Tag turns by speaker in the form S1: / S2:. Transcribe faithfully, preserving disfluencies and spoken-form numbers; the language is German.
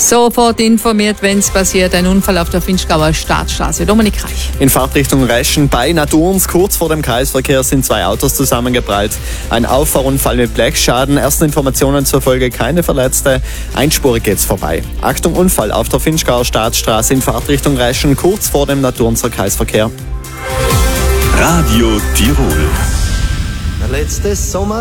S1: Sofort informiert, wenn es passiert. Ein Unfall auf der Vinschgauer Staatsstraße. Dominik Reich.
S2: In Fahrtrichtung Reschen bei Naturns, kurz vor dem Kreisverkehr, sind zwei Autos zusammengeprallt. Ein Auffahrunfall mit Blechschaden. Ersten Informationen zur Folge keine Verletzte. Einspurig geht's vorbei. Achtung, Unfall auf der Vinschgauer Staatsstraße in Fahrtrichtung Reschen, kurz vor dem Naturnser Kreisverkehr.
S3: Radio Tirol.
S4: Letztes Sommer